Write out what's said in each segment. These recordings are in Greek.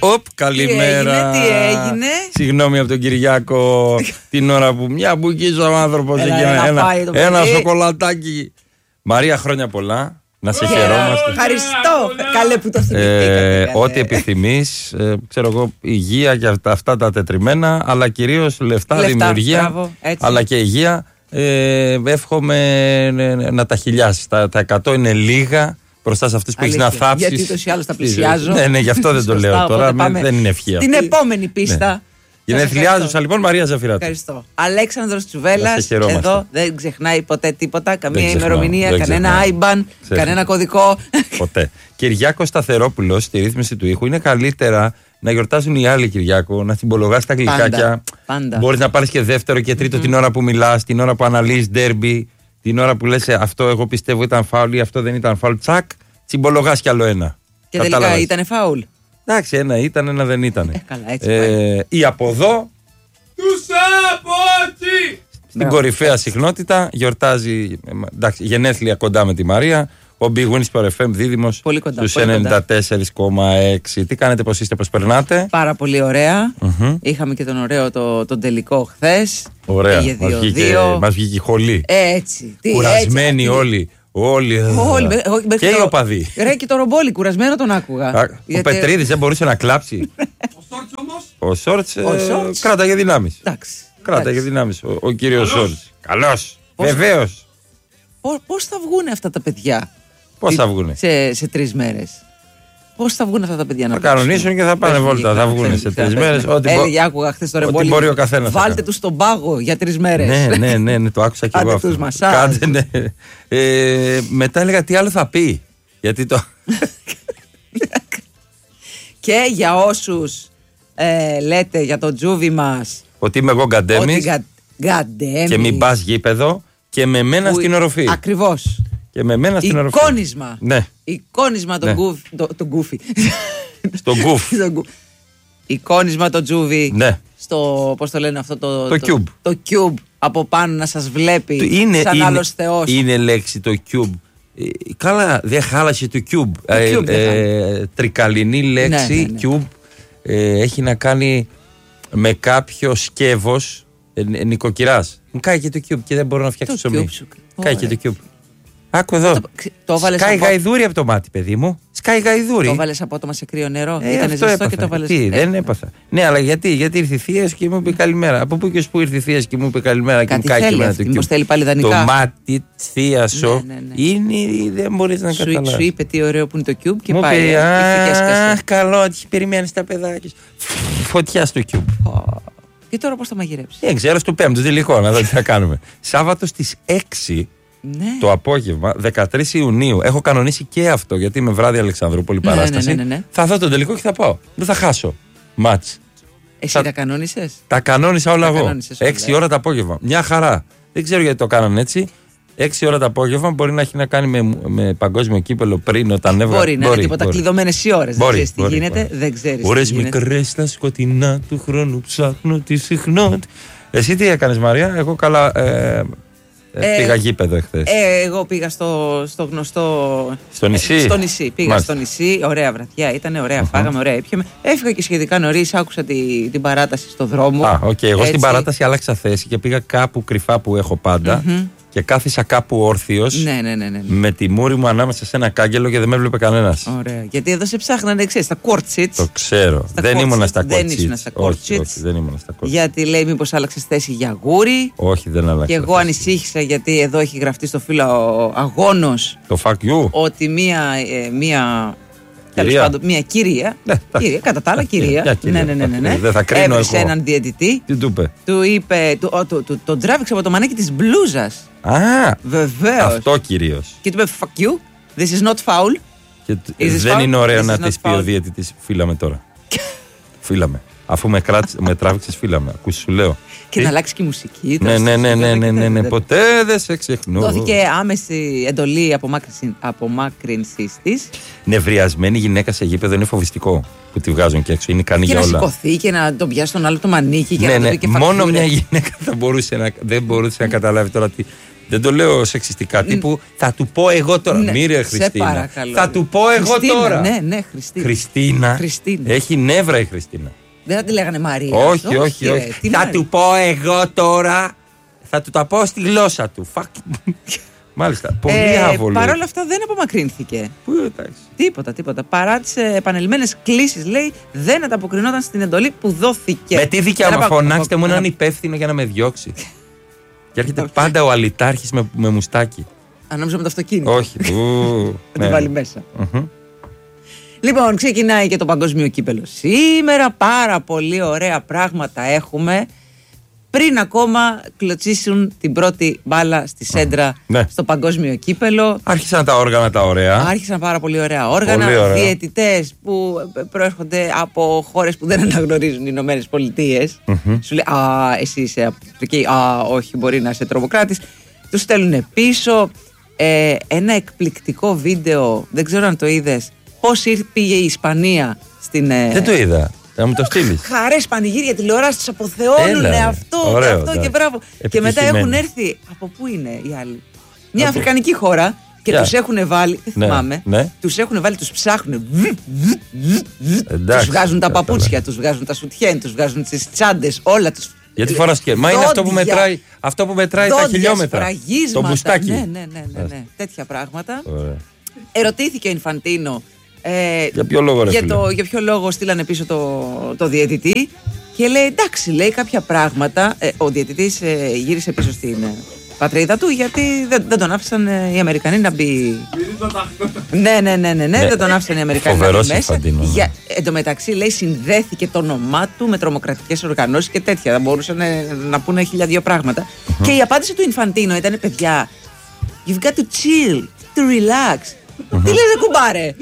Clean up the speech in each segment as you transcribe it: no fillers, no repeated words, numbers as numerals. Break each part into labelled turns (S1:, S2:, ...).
S1: Καλημέρα.
S2: Τι έγινε.
S1: Συγγνώμη από τον Κυριάκο. Την ώρα που μια μπουκίζα ο άνθρωπος ένα σοκολατάκι. Μαρία, χρόνια πολλά. Να σε χαιρόμαστε.
S2: Ευχαριστώ. Καλέ που το θυμηθήκατε.
S1: Ό,τι επιθυμείς, ξέρω εγώ, υγεία και αυτά τα τετριμένα, αλλά κυρίως λεφτά, δημιουργία,
S2: μπράβο,
S1: αλλά και υγεία. Εύχομαι να τα χιλιάσεις. Τα 100 είναι λίγα μπροστά σε αυτούς που έχεις να θάψεις.
S2: Γιατί τόσο ή άλλως τα πλησιάζω.
S1: Ναι, γι' αυτό δεν το λέω τώρα. Δεν είναι ευχή.
S2: Την επόμενη πίστα.
S1: Γενεθλιάζουσα λοιπόν Μαρία Ζαφυράτη.
S2: Ευχαριστώ. Αλέξανδρος Τσουβέλλας, εδώ δεν ξεχνάει ποτέ τίποτα, καμία ημερομηνία, κανένα IBAN, κανένα κωδικό.
S1: Ποτέ. Κυριάκο Σταθερόπουλος στη ρύθμιση του ήχου. Είναι καλύτερα να γιορτάζουν οι άλλοι, Κυριάκο, να συμπολογάς τα γλυκάκια. Μπορείς να πάρεις και δεύτερο και τρίτο την ώρα που μιλάς, την ώρα που αναλύεις ντέρμπι, την ώρα που λες αυτό εγώ πιστεύω ήταν φάουλ ή αυτό δεν ήταν φάουλ. Τσακ, συμπολογάς κι άλλο ένα.
S2: Και τελικά ήταν φάουλ.
S1: Εντάξει, ένα ήταν, ένα δεν ήταν.
S2: Καλά, έτσι
S1: ή από εδώ.
S3: Τους απότσι!
S1: Στην κορυφαία συχνότητα γιορτάζει γενέθλια κοντά με τη Μαρία. Ο Big Wins Sport FM δίδυμος στους 94,6. Τι κάνετε, πώς είστε, πώς περνάτε?
S2: Πάρα πολύ ωραία. Είχαμε και τον ωραίο τον τελικό χθες.
S1: Ωραία. Μας βγήκε η χολή.
S2: Έτσι.
S1: Κουρασμένοι όλοι. Όλοι. Και οι οπαδοί.
S2: Ρε, και το ρομπόλι, κουρασμένο τον άκουγα.
S1: Ο Πετρίδης δεν μπορούσε να κλάψει. Ο Σόρτς κράταγε δυνάμεις. Κράταγε δυνάμεις ο κύριος Σόρτς. Καλός. Βεβαίως.
S2: Πώς θα βγουν αυτά τα παιδιά?
S1: Πώς θα βγούνε?
S2: Σε 3 μέρες. Πώς θα βγουν αυτά τα παιδιά να
S1: παίξουν? Θα κανονίσουν και θα πάνε βόλτα. Θα βγουν σε 3 μέρες.
S2: Έλεγε, άκουγα χθες το ρεμπόλι.
S1: Ό,τι μπορεί ο καθένας.
S2: Βάλτε τους στον πάγο για 3 μέρες.
S1: Ναι, το άκουσα και εγώ αυτό. Κάντε, ναι. Μετά έλεγα τι άλλο θα πει. Γιατί το.
S2: Και για όσους λέτε για το τζούβι μας
S1: ότι είμαι εγώ γκαντέμις και μην πας γήπεδο και με μένα στην οροφή.
S2: Ακριβώς.
S1: Και με μένα στην οροφή.
S2: Εικόνισμα.
S1: Ναι.
S2: Εικόνισμα τον γκούφι.
S1: Στον γκούφ.
S2: Εικόνισμα το τζούβι.
S1: Ναι.
S2: Στο, πώς το λένε αυτό
S1: το cube.
S2: Το cube από πάνω να σας βλέπει σαν άλλος θεός.
S1: Είναι λέξη το cube. Καλά, δεν χάλασε το cube. Τρικαλινή λέξη, ναι. Cube. Έχει να κάνει με κάποιο σκεύος νοικοκυράς. Μου κάει και το cube και δεν μπορώ να φτιάξω ψωμί. Κάει και το cube. Άκου εδώ. Σκάει γαϊδούρι από το μάτι, παιδί μου. Σκάει γαϊδούρι.
S2: Το βάλες απότομα σε κρύο νερό. Ήταν ζεστό και το βάλες.
S1: Τι, δεν έπαθα. Ναι, αλλά γιατί ήρθε η θεία και μου είπε καλημέρα. Από πού και που ήρθε η θεία και μου είπε καλημέρα και μου κάει με το cube.
S2: Θέλει πάλι δανεικά.
S1: Το μάτι τη θεία σου είναι. Δεν μπορεί να καταλάβει.
S2: Σου είπε τι ωραίο που είναι το cube και
S1: μου
S2: πάει.
S1: Αχ, καλό, τι περιμένει τα παιδάκια. Φωτιά στο cube.
S2: Και τώρα πώς θα μαγειρέψει?
S1: Δεν ξέρω, στο 5ο τελικό, να δω τι θα κάνουμε. Σάββατο στις 6 το απόγευμα, 13 Ιουνίου. Έχω κανονίσει και αυτό γιατί είμαι βράδυ Αλεξανδρούπολη παράσταση.
S2: Ναι.
S1: Θα δω τον τελικό και θα πάω. Δεν θα χάσω. Μάτς.
S2: Εσύ τα κανόνισες?
S1: Τα κανόνισα όλα εγώ. 6 ώρα το απόγευμα. Μια χαρά. Δεν ξέρω γιατί το κάνανε έτσι. 6 ώρα το απόγευμα μπορεί να έχει να κάνει με παγκόσμιο κύπελο πριν όταν έβγαλε.
S2: Μπορεί να είναι τίποτα κλειδωμένες οι ώρες. Δεν ξέρεις τι γίνεται. Δεν ξέρεις.
S1: Ώρες μικρές στα σκοτεινά του χρόνου ψάχνω τη συχνότητα. Εσύ τι έκανες, Μαρία? Εγώ καλά. Πήγα γήπεδο εχθές.
S2: Εγώ πήγα στο γνωστό.
S1: Στο νησί.
S2: Στο νησί. Πήγα στο νησί. Ωραία βραδιά ήταν, ωραία φάγαμε, ωραία ήπιαμε. Έφυγα και σχετικά νωρίς, άκουσα την παράταση στο δρόμο.
S1: Εγώ στην παράταση άλλαξα θέση και πήγα κάπου κρυφά που έχω πάντα. Και κάθισα κάπου όρθιος.
S2: Ναι.
S1: Με τη μούρη μου ανάμεσα σε ένα κάγκελο και δεν με έβλεπε κανένας.
S2: Ωραία. Γιατί εδώ σε ψάχνανε, ξέρεις, στα court seats.
S1: Το ξέρω. Δεν ήμουνα στα court seats.
S2: Όχι,
S1: δεν ήμουνα στα court seats.
S2: Γιατί λέει, μήπως άλλαξες θέση για γούρι.
S1: Όχι, δεν άλλαξα.
S2: Και εγώ ανησύχησα γιατί εδώ έχει γραφτεί στο φύλλο αγώνος.
S1: Το fuck you.
S2: Ότι μία. Μια κυρία. Κατά τα άλλα, κυρία.
S1: Ναι. Δεν θα κρίνω.
S2: Έβρισε έναν διαιτητή.
S1: Τι του είπε?
S2: Του είπε. Τον τράβηξε από το μανίκι της μπλούζας. Βεβαίως.
S1: Αυτό κυρίως.
S2: Και του είπε fuck you. This is not foul.
S1: Δεν είναι ωραίο να της πει ο διαιτητής φύλαμε τώρα. Φύλαμε. Αφού με τράβηξες, φύλαμε. Ακούσεις, σου λέω.
S2: Και να αλλάξει και η μουσική.
S1: Ναι. Ποτέ δεν σε ξεχνώ.
S2: Δόθηκε άμεση εντολή απομάκρυνσης της.
S1: Νευριασμένη γυναίκα σε γήπεδο είναι φοβιστικό που τη βγάζουν και έξω. Είναι ικανή για όλα.
S2: Και να σηκωθεί και να τον πιάσει τον άλλο το μανίκι. Και να το πει και
S1: μόνο μια γυναίκα δεν μπορούσε να καταλάβει τώρα Δεν το λέω σεξιστικά. Τύπου θα του πω εγώ τώρα.
S2: Ναι,
S1: Μύρε Χριστίνα. Θα του πω εγώ
S2: Χριστίνα,
S1: τώρα.
S2: Ναι, Χριστίνα.
S1: Χριστίνα. Έχει νεύρα η Χριστίνα.
S2: Δεν θα τη λέγανε Μαρία.
S1: Όχι. Θα του πω εγώ τώρα. Θα του τα πω στη γλώσσα του. Μάλιστα. Πολύ άβολο.
S2: Παρ' όλα αυτά δεν απομακρύνθηκε.
S1: Πού εντάξει.
S2: Τίποτα. Παρά τις επανελειμμένες κλήσεις, λέει, δεν ανταποκρινόταν στην εντολή που δόθηκε.
S1: Με τι δικαίωμα φωνάξτε μου έναν υπεύθυνο για να με διώξει. Και έρχεται πάντα ο αλητάρχης με μουστάκι.
S2: Νόμιζα με το αυτοκίνητο.
S1: Όχι.
S2: Θα την βάλει μέσα. Λοιπόν, ξεκινάει και το παγκόσμιο κύπελο σήμερα. Πάρα πολύ ωραία πράγματα έχουμε. Πριν ακόμα κλωτσίσουν την πρώτη μπάλα στη σέντρα στο παγκόσμιο κύπελο.
S1: Άρχισαν τα όργανα τα ωραία.
S2: Άρχισαν πάρα πολύ ωραία όργανα. Διαιτητές που προέρχονται από χώρες που δεν αναγνωρίζουν οι Ηνωμένες Πολιτείες. Σου λέει, εσύ είσαι από εκεί. Όχι, μπορεί να είσαι τρομοκράτης. Τους στέλνουν πίσω. Ένα εκπληκτικό βίντεο, δεν ξέρω αν το είδες. Πώς πήγε η Ισπανία στην.
S1: Δεν το είδα. Θα μου το στείλεις.
S2: Χαρές, πανηγύρια, τηλεόραση, τους αποθεώνουν αυτό και μπράβο. Και μετά έχουν έρθει. Από πού είναι οι άλλοι? Μια αφρικανική χώρα και τους έχουν βάλει. Δεν θυμάμαι. Τους έχουν βάλει, τους ψάχνουν. Τους βγάζουν τα παπούτσια, τους βγάζουν τα σουτιέν, τους βγάζουν τις τσάντες, όλα τους.
S1: Γιατί φοράς και. Μα είναι αυτό που μετράει τα χιλιόμετρα. Το μπουστάκι.
S2: Ναι. Τέτοια πράγματα. Ερωτήθηκε ο Ινφαντίνο.
S1: Για ποιο λόγο,
S2: για ποιο λόγο στείλανε πίσω το διαιτητή. Και λέει, εντάξει, λέει κάποια πράγματα. Ο διαιτητής γύρισε πίσω στην πατρίδα του, γιατί δεν τον άφησαν οι Αμερικανοί να μπει. Ναι, δεν τον άφησαν οι Αμερικανοί να μπει μέσα. Εν τω μεταξύ, λέει, συνδέθηκε το όνομά του με τρομοκρατικές οργανώσεις και τέτοια. Θα μπορούσαν να πούνε 1002 πράγματα. Και η απάντηση του Ινφαντίνο ήταν, παιδιά, you've got to chill, to relax. Τι λες ρε κουμπάρε?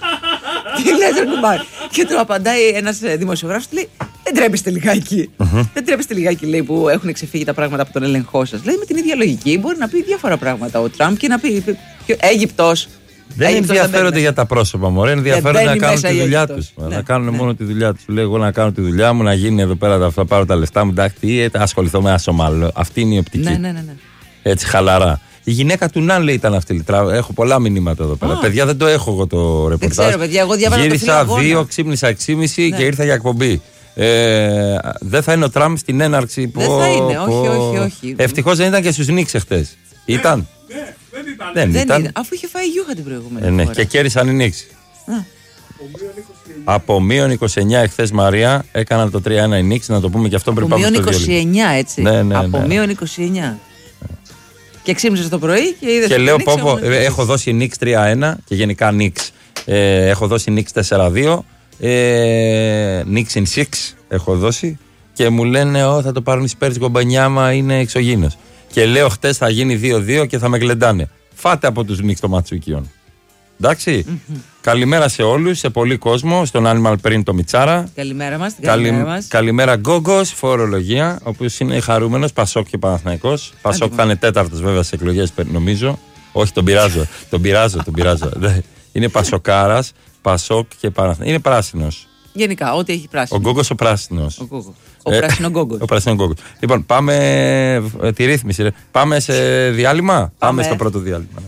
S2: Και του απαντάει ένας δημοσιογράφος, λέει, δεν τρέπεστε λιγάκι. Δεν τρέπεστε λιγάκι, λέει, που έχουν ξεφύγει τα πράγματα από τον έλεγχό σας. Λέει, με την ίδια λογική μπορεί να πει διάφορα πράγματα ο Τραμπ και να πει Αίγυπτος.
S1: Δεν ενδιαφέρονται για τα πρόσωπα, μωρέ. Ενδιαφέρονται να κάνουν τη δουλειά τους. Να κάνουν μόνο τη δουλειά τους. Λέει, εγώ να κάνω τη δουλειά μου, να γίνει εδώ πέρα αυτά, πάρω τα λεφτά μου, εντάξει, ασχοληθώ με ένα Σομαλό. Αυτή είναι η οπτική. Έτσι, χαλαρά. Η γυναίκα του Ναν, λέει, ήταν αυτή. Έχω πολλά μηνύματα εδώ πέρα. Παιδιά, δεν το έχω εγώ το ρεπορτάζ.
S2: Δεν ξέρω, παιδιά, εγώ διάβασα.
S1: Γύρισα 2, ξύπνησα 6.30 και ήρθα για εκπομπή. Δεν θα είναι ο Τραμπ στην έναρξη.
S2: Δεν θα είναι, όχι.
S1: Ευτυχώς δεν ήταν και στους Νίξ εχθές. Ήταν.
S2: Δεν ήταν. Αφού είχε φάει γιούχα την προηγούμενη φορά.
S1: Και κέρδισαν οι Νίξ. Από μείον 29 εχθές, Μαρία, έκαναν το 3-1 οι Νίξ. Να το πούμε και αυτό πριν πάμε στο διάλειμμα.
S2: Από μείον 29, έτσι. Από μείον 29. Και ξύπνησε το πρωί και είδε.
S1: Και λέω, έχω δώσει Νίξ 3-1 και γενικά Νίξ. Έχω δώσει Νίξ 4-2. Νίξ in 6 έχω δώσει. Και μου λένε, θα το πάρουν οι Spurs κομπανιάμα, είναι εξωγήινος. Και λέω, χτες θα γίνει 2-2 και θα με γλεντάνε. Φάτε από τους Νίξ το Ματσουκιόν. Εντάξει. Καλημέρα σε όλους, σε πολύ κόσμο. Στον Animal Print το Μιτσάρα.
S2: Καλημέρα μας.
S1: Καλημέρα Γκόγκος, φορολογία. Ο οποίος είναι χαρούμενος, Πασόκ και Παναθηναϊκός. Πασόκ θα είναι τέταρτος βέβαια στις εκλογές, νομίζω. Όχι, τον πειράζω. τον πειράζω. Είναι Πασοκάρας, Πασόκ και Παναθηναϊκός. Είναι πράσινος.
S2: Γενικά, ό,τι έχει πράσινο.
S1: Ο Γκόγκος ο πράσινος.
S2: Ο πράσινο Γκόγκος.
S1: Ο πράσινο Γκόγκος. Λοιπόν, πάμε. Τη ρύθμιση. Πάμε σε διάλειμμα. Πάμε στο πρώτο διάλειμμα.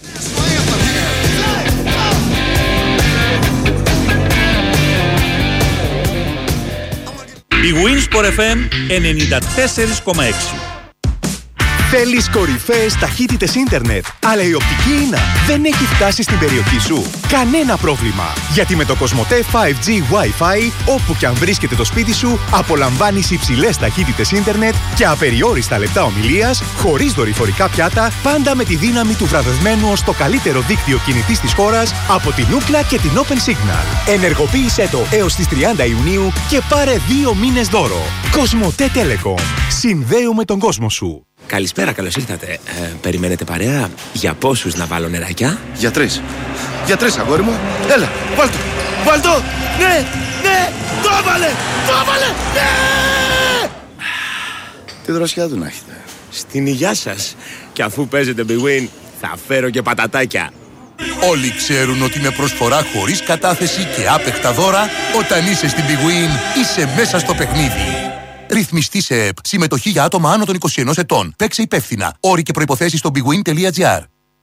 S4: Η Winsport FM 94,6.
S5: Θέλεις κορυφαίες ταχύτητες ίντερνετ, αλλά η οπτική ίνα δεν έχει φτάσει στην περιοχή σου? Κανένα πρόβλημα, γιατί με το Κοσμοτέ 5G Wi-Fi, όπου και αν βρίσκεται το σπίτι σου, απολαμβάνεις υψηλές ταχύτητες ίντερνετ και απεριόριστα λεπτά ομιλίας, χωρίς δορυφορικά πιάτα, πάντα με τη δύναμη του βραβευμένου ως το καλύτερο δίκτυο κινητής της χώρας από την Ookla και την Open Signal. Ενεργοποίησέ το έως τις 30 Ιουνίου και πάρε 2 μήνες δώρο. Κοσμοτέ Telecom. Συνδέουμε τον κόσμο σου.
S6: Καλησπέρα, καλώς ήρθατε. Περιμένετε παρέα? Για πόσους να βάλω νεράκια?
S7: Για 3. Για 3, αγόρι μου. Έλα, βάλτο. Βάλτο. Ναι, το έβαλε. Ναι. Τι δροσιά του να έχετε.
S6: Στην υγειά σας. Και αφού παίζετε Big Win, θα φέρω και πατατάκια.
S8: Όλοι ξέρουν ότι με προσφορά χωρίς κατάθεση και άπεχτα δώρα, όταν είσαι στην Big Win, είσαι μέσα στο παιχνίδι. Ρυθμιστή σε ΕΠ. Συμμετοχή για άτομα άνω των 21 ετών. Παίξε υπεύθυνα. Όροι και προϋποθέσεις στο bigwin.gr.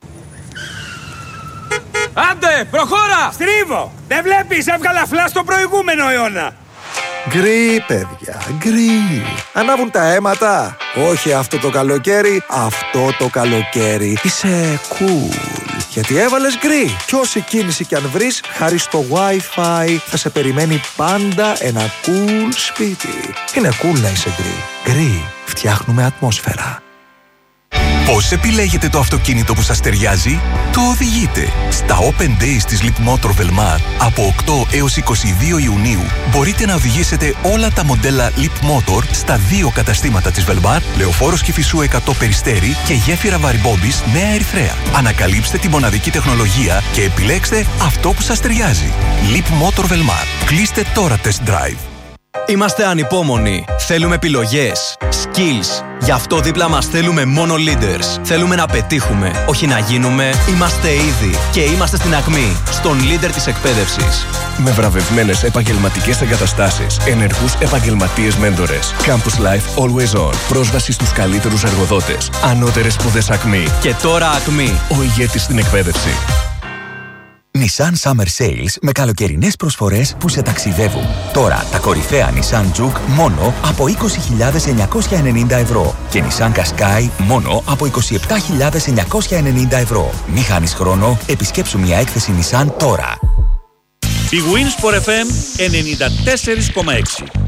S3: Άντε, προχώρα!
S6: Στρίβο! Δεν βλέπεις, έβγαλα φλα στο προηγούμενο αιώνα.
S9: Γκρι, παιδιά, γκρι. Ανάβουν τα αίματα. Όχι αυτό το καλοκαίρι, αυτό το καλοκαίρι. Είσαι cool. Γιατί έβαλες γκρι. Κι όση κίνηση κι αν βρεις, χάρη στο Wi-Fi θα σε περιμένει πάντα ένα cool σπίτι. Είναι cool να είσαι γκρι. Γκρι. Φτιάχνουμε ατμόσφαιρα.
S5: Πώς επιλέγετε το αυτοκίνητο που σας ταιριάζει? Το οδηγείτε. Στα Open Days της Leapmotor Velmar από 8 έως 22 Ιουνίου μπορείτε να οδηγήσετε όλα τα μοντέλα Leapmotor στα 2 καταστήματα της Velmar, Λεωφόρος Κηφισού 100 Περιστέρι και γέφυρα Βαριμπόμπης Νέα Ερυθρέα. Ανακαλύψτε τη μοναδική τεχνολογία και επιλέξτε αυτό που σας ταιριάζει. Leapmotor Velmar. Κλείστε τώρα test drive.
S10: Είμαστε ανυπόμονοι. Θέλουμε επιλογές, skills. Γι' αυτό δίπλα μας θέλουμε μόνο leaders. Θέλουμε να πετύχουμε, όχι να γίνουμε. Είμαστε ήδη και είμαστε στην ακμή, στον leader της εκπαίδευσης.
S11: Με βραβευμένες επαγγελματικές εγκαταστάσεις, ενεργούς επαγγελματίες μέντορες. Campus Life Always On. Πρόσβαση στους καλύτερους εργοδότες. Ανώτερες σπουδές ακμή.
S10: Και τώρα ακμή.
S11: Ο ηγέτης στην εκπαίδευση.
S12: Nissan Summer Sales με καλοκαιρινές προσφορές που σε ταξιδεύουν. Τώρα τα κορυφαία Nissan Juke μόνο από 20.990 ευρώ και Nissan Qashqai μόνο από 27.990 ευρώ. Μη χάνεις χρόνο, επισκέψου μια έκθεση Nissan τώρα.
S4: Η Wins for FM 94,6.